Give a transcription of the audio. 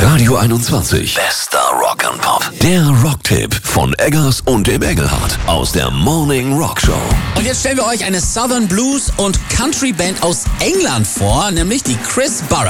Radio 21. Bester Rock and Pop. Der Rocktipp von Eggers und dem Engelhardt aus der Morning Rock Show. Und jetzt stellen wir euch eine Southern Blues und Country Band aus England vor, nämlich die Chris Burren.